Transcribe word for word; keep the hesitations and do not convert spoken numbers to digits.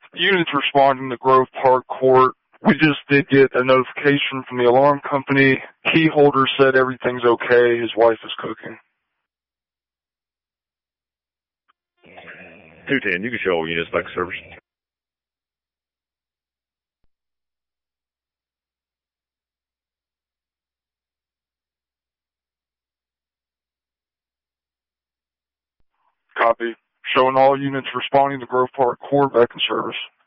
Units responding to Grove Park Court. We just did get a notification from the alarm company. Key holder said everything's okay. His wife is cooking. two ten, you can show all units back to service. Copy. Showing all units responding to Grove Park Court back in service.